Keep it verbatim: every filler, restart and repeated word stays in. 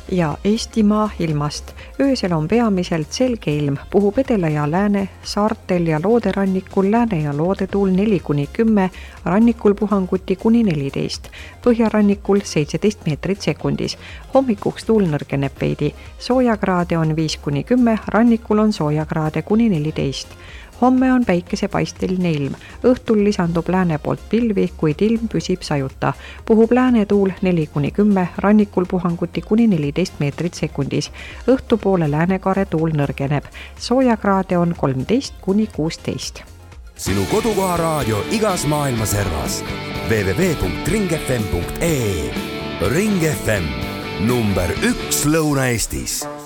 ja Eestimaa ilmast. Öösel on peamiselt selge ilm, puhub edela ja lääne, saartel ja looderannikul lääne ja loodetuul neli kuni kümme, rannikul puhanguti kuni neliteist, põhjarannikul seitseteist meetrit sekundis. Hommikuks tuul nõrgeneb veidi, soojakraade on viis kuni kümme, rannikul on soojakraade kuni neliteist. Homme on päikesepaisteline ilm, õhtul lisandub lääne poolt pilvi, kuid ilm püsib sajuta. Puhub lääne tuul neli kuni kümme, rannikul puhanguti kuni neliteist meetrit sekundis. Õhtupoole läänekaare tuul nõrgeneb, soojakraade on kolmteist kuni kuusteist. Sinu kodukoha raadio igas maailma servas. w w w punkt ring f m punkt e e Ring F M, number üks Lõuna-Eestis.